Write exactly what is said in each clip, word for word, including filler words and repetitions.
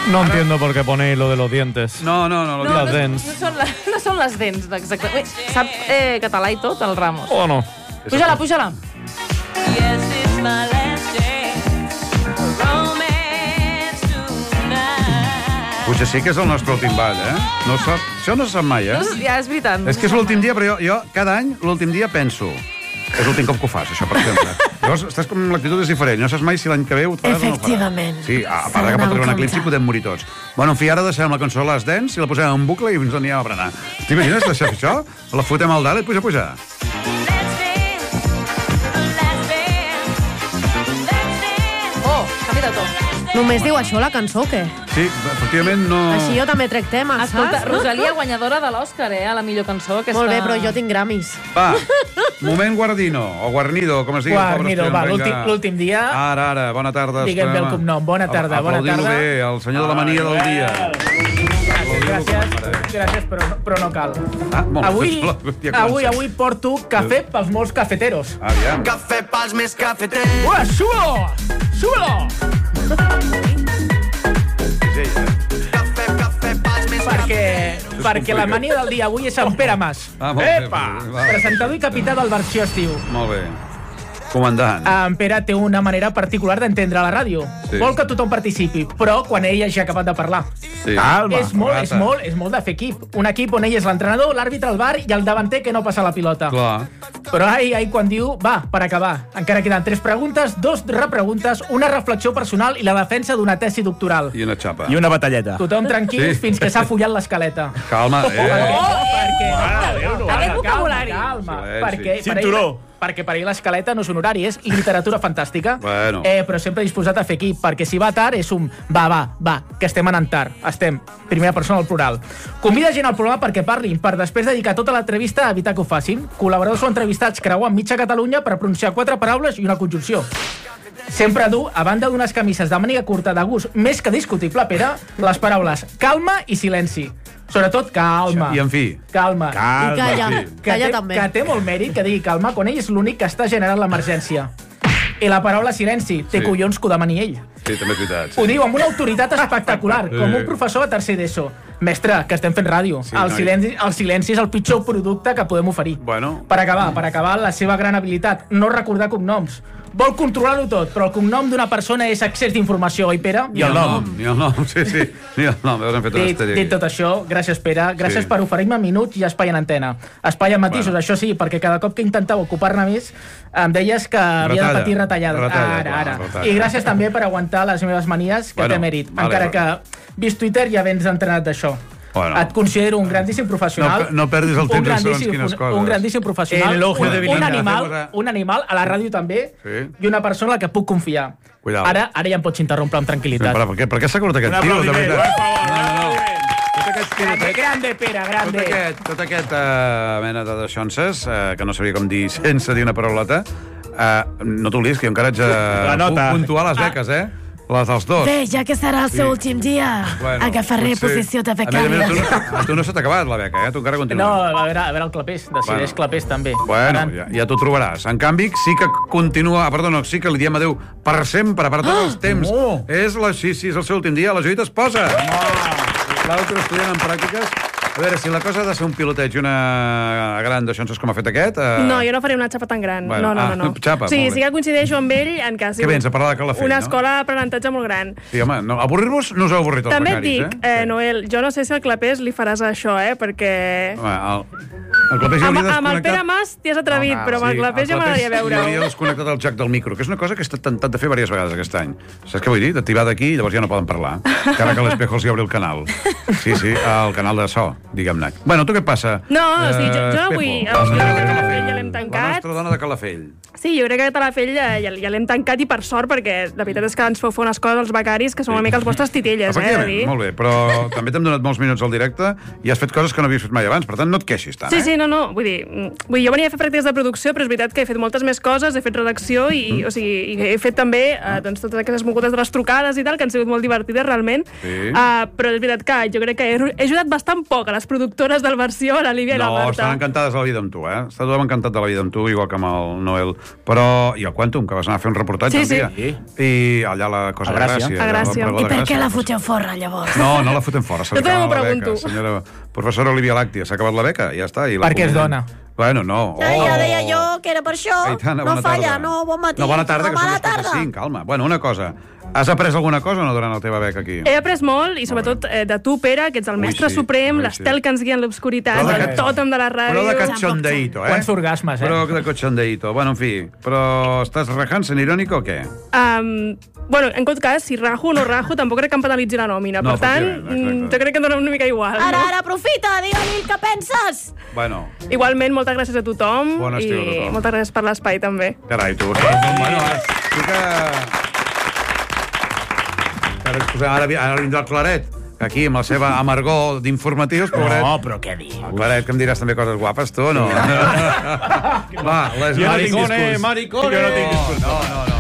No entiendo por qué ponéis lo de los dientes. No, no, no. no les dents. No són, la, no són les dents, exactament. Sap eh, català i tot, el Ramos. O no? Puja-la, puja-la. Potser sí que és el nostre últim ball, eh? No sap, això no se sap mai, eh? No, ja, és veritat. No és que és l'últim dia, però jo, jo cada any, l'últim dia, penso... És l'últim cop que ho fas, això, per exemple. Llavors, estàs com l'actitud és diferent. No saps mai si l'any que ve ho faràs o no ho faràs. Efectivament. Sí, a part que pot arribar un eclipsi i podem morir tots. Bueno, en fi, ara deixem la cançó Les Dents i la posem en bucle i ens anirem a berenar. T'imagines deixar això? La fotem al dalt i puja, puja. Oh, canvi de to. Només diu això la cançó, o què? Sí, efectivament no... Així jo també trec temes, Escolta, saps? Rosalia, guanyadora de l'Òscar, eh, a la millor cançó. Aquesta... Molt bé, però jo tinc Grammys. Va, moment Guardino, o Guarnido, com es digui. Guarnido, va, l'últim dia... Ara, ara, bona tarda. Diguem bé el cognom, bona tarda, bona tarda. Aplaudiu bé, el senyor de la mania del dia. Gràcies, gràcies, però, però no cal. Ah, molt avui, bé. avui, avui porto cafè pels molts cafeteros. Aviam. Cafè pels més cafeteros. Ua, súbelo! Súbelo! Cafè, cafè pels més Perquè, perquè la mania del dia avui és en Pere Mas. Ah, molt bé, Epa! va. Presentador i capità del Versió Estiu. Molt bé. Comandant. En Pere té una manera particular d'entendre la ràdio. Sí. Vol que tothom participi, però quan ell ja ha acabat de parlar. Sí. Calma. És molt, és, molt, és molt de fer equip. Un equip on ell és l'entrenador, l'àrbitre, el bar i el davanter que no passa la pilota. Clar. Però ai, ai, quan diu, va, per acabar. Encara queden tres preguntes, dos repreguntes, una reflexió personal i la defensa d'una tesi doctoral. I una xapa. I una batalleta. Tothom tranquil Sí. fins que s'ha follat l'escaleta. Calma, eh? Perquè... Aquest vocabulari. Calma, Silenci. perquè... per Cinturó. ell- Perquè per ell l'escaleta no és un horari, és literatura fantàstica. Bueno. Eh, però sempre disposat a fer equip, perquè si va tard és un va, va, va, que estem anant tard. Estem, primera persona al plural. Convida gent al programa perquè parlin, per després dedicar tota l'entrevista a evitar que ho facin. Col·laboradors o entrevistats creuen mitja Catalunya per pronunciar quatre paraules i una conjunció. Sempre du, a banda d'unes camises de màniga curta de gust més que discutible, Pere, les paraules calma i silenci. Sobretot calma. I en fi. Calma. I calla, sí. Que calla té, també. que té molt mèrit que digui calma quan ell és l'únic que està generant l'emergència. I la paraula silenci té Sí. collons que ho demani ell. Sí, també és veritat. Ho diu amb una autoritat espectacular, com un professor de tercer d'ESO. Mestre, que estem fent ràdio. Sí, el, noi. silenci, el silenci és el pitjor producte que podem oferir. Bueno. Per acabar, per acabar, la seva gran habilitat, no recordar cognoms. Vol controlar-ho tot, però el cognom d'una persona és accés d'informació, oi, Pere? I el nom. I el nom, sí, sí. I el nom, veus, hem fet una Dit, estèria. dit tot això, gràcies, Pere. Gràcies Sí. per oferir-me minuts i espai en antena. Espai en matisos, Bueno. això sí, perquè cada cop que intentava ocupar-ne més em deies que havia Retalla. de patir retallades. Retalla, ara, clar, ara. retalla. I gràcies també per aguantar les meves manies, que Bueno, té mèrit. vale, Encara vale. que, vist Twitter, ja vens entrenat d'això. Bueno. Et considero un grandíssim professional. No- no perdis el un temps en grandíssim- segons quines coses. Un grandíssim professional. El elogio un, de un, Belinda. animal, un animal, a la ràdio també, Sí. i una persona en la que puc confiar. Cuidao. Ara, ara ja em pots interrompre amb tranquil·litat. Per, per, què, per què s'ha cortat aquest Un tio, de aplaudiment, veritat? per favor, No, no, no. un Tot aquest tio, Grande, tot, grande, Pere, tot grande. aquest, tot aquest uh, mena de daixonses, uh, que no sabia com dir sense dir una paraulota, uh, no t'oblidis que jo encara haig de La nota. puntuar les beques, eh? Les dels dos. Bé, ja que serà el seu Sí. últim dia, Bueno, agafaré potser- posició de A més a més, becària. a tu, no- a tu no se t'ha acabat la beca, eh? Tu encara continues. No, a veure, a veure el clapés, decideix Bueno. clapés també. Bueno, Ara- ja, ja t'ho trobaràs. En canvi, sí que continua... Perdó, no, sí que li diem adéu per sempre, per tots els temps. Oh! És la, sí, sí, és el seu últim dia. La Judit es posa. L'altre estudiant en pràctiques. A veure, si la cosa ha de ser un piloteig i una gran daixonses com ha fet aquest... Eh... No, jo no faré una xapa tan gran. Bueno, no, no, ah, no. no. xapa, sí, molt bé. sí que coincideixo amb ell en que ha Què sigut vens, a parlar de Calafell, una no? escola d'aprenentatge molt gran. Sí, home, no, avorrir-vos no us heu avorrit els També et becaris, dic, eh? eh, Noel, jo no sé si al Clapés li faràs això, eh, perquè... Home, el, el Clapés ja Amb, hauria amb el Pere desconnectat... Mas t'hi has atrevit, Home, però amb el Clapés ja m'agradaria Li hauria veure-ho. desconnectat el jack del micro, que és una cosa que he estat tentat de fer diverses vegades aquest any. Saps què vull dir? D'activar d'aquí i llavors ja no poden parlar. Encara que l'Espejo els hi obri el canal. Sí, sí, el canal de so, diguem-ne. Bueno, tu què passa? No, o sigui, jo, jo no Espejo, vull... la Jo crec que senyora de Calafell Calafell. ja l'hem La tancat. nostra dona de Calafell. Sí, jo crec que Calafell ja, ja, ja l'hem tancat i per sort, perquè la veritat és que ens feu fer unes coses als becaris que són una mica els vostres titelles, eh, de Efectivament, dir. molt bé, però també t'hem donat molts minuts al directe i has fet coses que no havies fet mai abans, per tant no et queixis tant, Sí, eh? sí, no, no, vull dir, mm, vull dir, jo venia a fer pràctiques de producció, però és veritat que he fet moltes més coses, he fet redacció i, o sigui, i he fet també eh, doncs, totes aquestes mogudes de les trucades i tal, que han sigut molt divertides realment, Sí. uh, però és veritat que jo crec que he, he ajudat bastant poc a les productores del Versió, la Lídia i la No, Marta. estan encantades de la vida amb tu, eh? Està tothom encantat de la vida amb tu, igual que amb el Noel. Però, i el Quantum, que vas anar a fer un reportatge Sí, un dia. sí. I allà la cosa A de Gràcia. Gràcia. A Gràcia. allà I la per què Gràcia. la foteu fora, llavors? No, no la fotem fora. Se li Jo també acaba m'ho la pregunto. beca, senyora professora Olivia Làctia. S'ha acabat la beca, ja està. I la Perquè és conviden. dona. Bueno, no. Oh. Ah, ja deia jo que era per això. Aitana, no bona falla, tarda. no, bon matí. No, bona tarda, no, que són bona les quaranta tarda. cinc, calma. Bueno, una cosa. Has après alguna cosa o no durant la teva beca aquí? He après molt, i sobretot eh, de tu, Pere, que ets el Ui, mestre sí. suprem, Ui, l'estel sí. que ens guia en l'obscuritat, Però de el que- tòtem de la ràdio... Però de cachondeito, eh? Quants orgasmes, eh? Però de cachondeito. Bueno, en fi. Però estàs rajant, sent irònic o què? Um, bueno, en tot cas, si rajo o no rajo, tampoc crec que em penalitzi la nòmina. No, per tant, efectivament, exacte. mm, jo crec que em dona una mica igual. Ara, no? ara, aprofita, digue-li el que penses. Bueno, Igualment, moltes gràcies a tothom Bon estiu a i tothom. moltes gràcies per l'espai, també. carai, tu. Bueno, ara sí que... Ara, ens posem- ara, vi- ara vindrà el Claret, aquí, amb la seva amargor d'informatius, pobret. No, però què dius? Claret, que em diràs també coses guapes, tu, o no? Va, les Jo no tinc maricone, discurs. maricone. Jo no tinc discurs. No, no, no,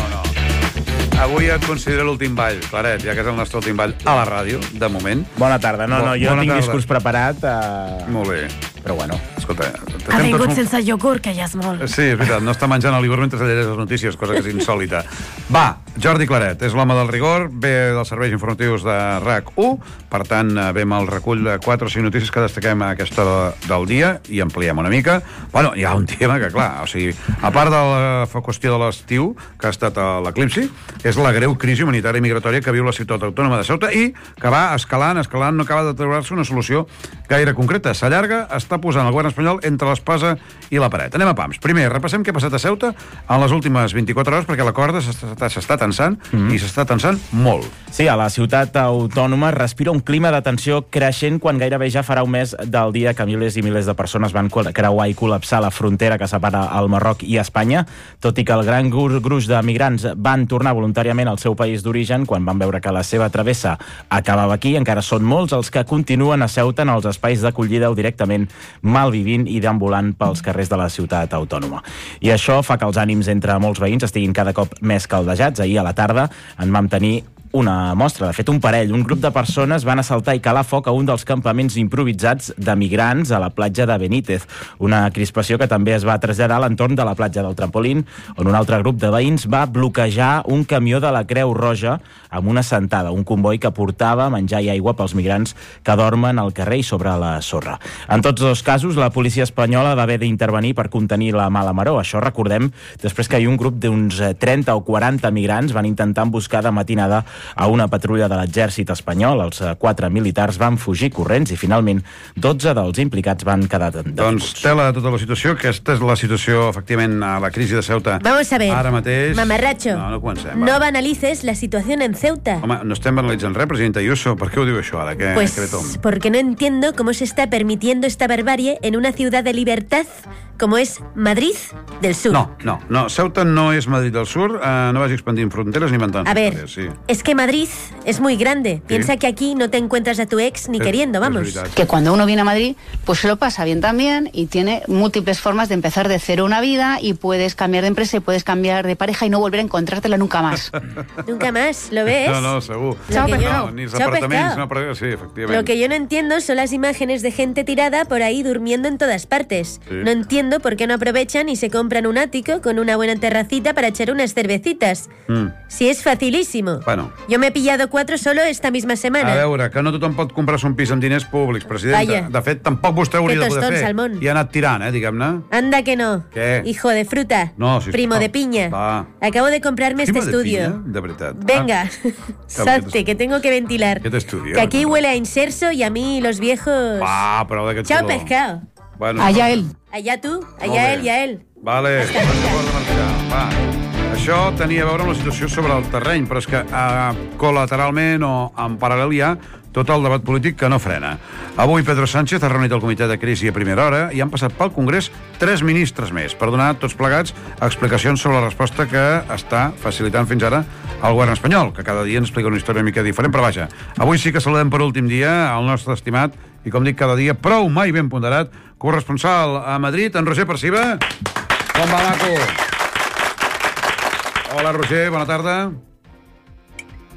no. Avui et considero l'últim ball, Claret, ja que és el nostre últim ball a la ràdio, de moment. Bona tarda. No, no, jo Bona no tinc tarda. discurs preparat, uh, Molt bé. però bueno. Escolta, Ha estem vingut tots molt- sense iogurt, que ja és molt. Sí, és veritat, no està menjant el iogurt mentre llegeix les notícies, cosa que és insòlita. Va, Jordi Claret, és l'home del rigor, ve dels serveis informatius de R A C u, per tant, eh, ve amb el recull de quatre o cinc notícies que destaquem a aquesta hora del dia i ampliem una mica. Bueno, hi ha un tema que, clar, o sigui, a part de la qüestió de l'estiu, que ha estat a l'eclipsi, és la greu crisi humanitària i migratòria que viu la ciutat autònoma de Ceuta i que va escalant, escalant, no acaba de trobar-se una solució gaire concreta. S'allarga, està posant el govern espanyol entre l'espasa i la paret. Anem a pams. Primer, repassem què ha passat a Ceuta en les últimes vint-i-quatre hores, perquè la corda s'està s'està tensant, mm. i s'està tensant molt. Sí, a la ciutat autònoma respira un clima de tensió creixent quan gairebé ja farà un mes del dia que milers i milers de persones van creuar i col·lapsar la frontera que separa el Marroc i Espanya, tot i que el gran gruix de migrants van tornar voluntàriament al seu país d'origen quan van veure que la seva travessa acabava aquí. Encara són molts els que continuen a Ceuta en els espais d'acollida o directament malvivint i deambulant pels carrers de la ciutat autònoma. I això fa que els ànims entre molts veïns estiguin cada cop més caldejats. Ahir a la tarda en vam tenir una mostra, de fet un parell, un grup de persones van assaltar i calar foc a un dels campaments improvisats de migrants a la platja de Benítez, una crispació que també es va traslladar a l'entorn de la platja del Trampolín, on un altre grup de veïns va bloquejar un camió de la Creu Roja amb una sentada, un comboi que portava menjar i aigua pels migrants que dormen al carrer i sobre la sorra. En tots dos casos, la policia espanyola va haver d'intervenir per contenir la mala maror. Això recordem després que hi un grup d'uns trenta o quaranta migrants van intentar emboscar de matinada a una patrulla de l'exèrcit espanyol. Els quatre militars van fugir corrents i finalment dotze dels implicats van quedar detinguts. Doncs tela tota la situació. Aquesta és la situació, efectivament, a la crisi de Ceuta. Vamos a ver, Ara mateix... mamarracho, No, no comencem. no va. banalices la situación en Ceuta. Home, no estem banalitzant res, president Ayuso. Per què ho diu això ara? Què, Pues què ve tom? porque no entiendo cómo se está permitiendo esta barbarie en una ciudad de libertad como es Madrid del Sur. No, no, no. Ceuta no és Madrid del Sur. Eh, no vagi expandint fronteres ni inventant A ver, històries, sí. es que Madrid es muy grande. Piensa que aquí no te encuentras a tu ex ni És- queriendo, és vamos. veritat. Que cuando uno viene a Madrid, pues se lo pasa bien también y tiene múltiples formas de empezar de cero una vida y puedes cambiar de empresa y puedes cambiar de pareja y no volver a encontrártela nunca más. Nunca más, ¿lo ves? No, no, segur. Lo Chao, que yo- pescado. No, ni els Chao, apartaments, pescado. no, però sí, efectivament. Lo que yo no entiendo son las imágenes de gente tirada por ahí durmiendo en todas partes. Sí. No entiendo por qué no aprovechan y se compran un ático con una buena terracita para echar unas cervecitas. Mm. Si es facilísimo. Bueno. Yo me he pillado cuatro solo esta misma semana. A veure, que no tothom pot comprar-se un pis amb diners públics, presidenta. Vaya. De fet, tampoc vostè hauria de poder tostón, fer. Salmón. I ha anat tirant, eh, diguem-ne. Anda que no. ¿Qué? Hijo de fruta. No, sisplau. Primo de piña. Va. Acabo de comprarme Primo este de estudio. pinya? De veritat. Venga, Ah. salte, que tengo que ventilar. Aquest estudio. Que aquí huele a inserso y a mí los viejos... Va, però d'aquest Chao, color. pescado. Bueno, Allá él. Allá tú, Molt allá bé. él y a él. Vale, Hasta vaig nunca. d'acord de marxar. Va. Això tenia a veure amb la situació sobre el terreny, però és que eh, col·lateralment o en paral·lel hi ha tot el debat polític que no frena. Avui Pedro Sánchez ha reunit el comitè de crisi a primera hora i han passat pel Congrés tres ministres més per donar tots plegats explicacions sobre la resposta que està facilitant fins ara el govern espanyol, que cada dia ens explica una història una mica diferent, però vaja, avui sí que saludem per últim dia el nostre estimat i, com dic, cada dia prou mai ben ponderat corresponsal a Madrid, en Roger Perciba. Com va, maco? Hola, Roger, bona tarda.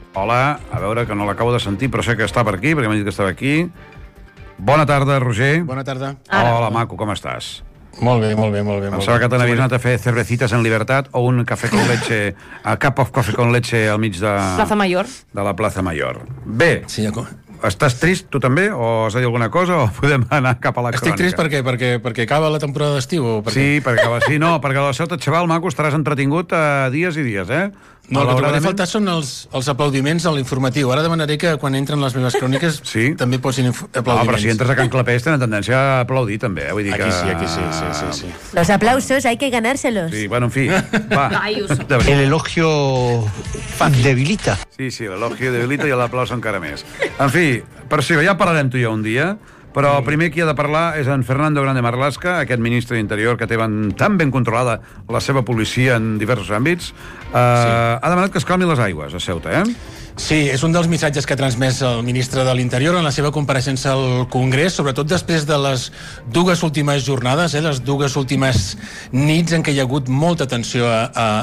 Hola, a veure, que no l'acabo de sentir, però sé que està per aquí, perquè m'ha dit que estava aquí. Bona tarda, Roger. Bona tarda. Ara. Hola, maco, com estàs? Molt bé, molt bé, molt bé. Em molt sembla bé. que t'anavies anat a fer cervecitas en libertat o un cafè con leche, a cup of coffee con leche al mig de... Plaza Mayor. De la Plaza Mayor. Bé, Sí, ja... estàs trist tu també? O has de dir alguna cosa? O podem anar cap a la Estic crònica? trist perquè, perquè, perquè acaba la temporada d'estiu. O perquè... Sí, perquè acaba... Sí, no, perquè a la Ceuta, xaval, maco, estaràs entretingut uh, dies i dies, eh? No, el que trobaré a Malauradament- faltar són els, els aplaudiments a l'informatiu. Ara demanaré que quan entren les meves cròniques Sí. també posin inf- No, aplaudiments. però si entres a Can Clapés tenen tendència a aplaudir també, eh? Vull dir que... Aquí sí, aquí sí, sí, sí, sí. Los aplausos hay que ganárselos. Sí, bueno, en fi, va. Ai, us... De veritat. El elogio debilita. Sí, sí, l'elogio debilita i l'aplaus encara més. En fi, per si ja parlarem tu i jo un dia, però primer qui ha de parlar és en Fernando Grande Marlaska, aquest ministre d'Interior que té ben, tan ben controlada la seva policia en diversos àmbits. Uh, sí. Ha demanat que es calmin les aigües a Ceuta, eh? Sí, és un dels missatges que ha transmès el ministre de l'Interior en la seva compareixença al Congrés, sobretot després de les dues últimes jornades, eh, les dues últimes nits en què hi ha hagut molta tensió a, a,